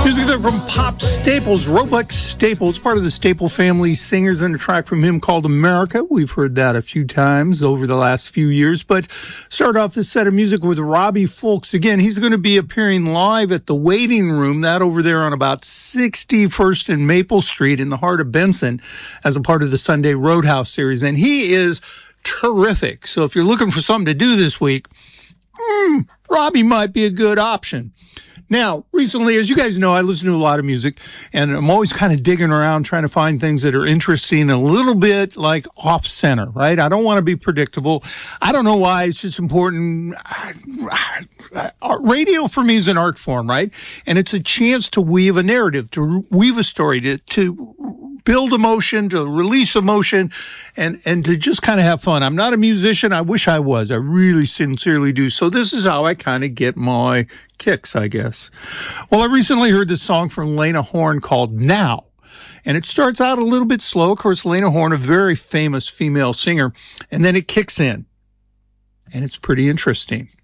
Music there from Pop Staples, Roblex Staples, part of the Staple family singers, and a track from him called America. We've heard that a few times over the last few years, but start off this set of music with Robbie Fulks. Again, he's going to be appearing live at the Waiting Room, that over there on about 61st and Maple Street in the heart of Benson, as a part of the Sunday Roadhouse series. And he is terrific. So if you're looking for something to do this week, Robbie might be a good option. Now, recently, as you guys know, I listen to a lot of music, and I'm always kind of digging around trying to find things that are interesting and a little bit like off-center, right? I don't want to be predictable. I don't know why. It's just important. Radio for me is an art form, right? And it's a chance to weave a narrative, to weave a story, to build emotion, to release emotion, and to just kind of have fun. I'm not a musician. I wish I was. I really sincerely do. So this is how I kind of get my kicks, I guess. Well, I recently heard this song from Lena Horne called Now. And it starts out a little bit slow. Of course, Lena Horne, a very famous female singer. And then it kicks in. And it's pretty interesting.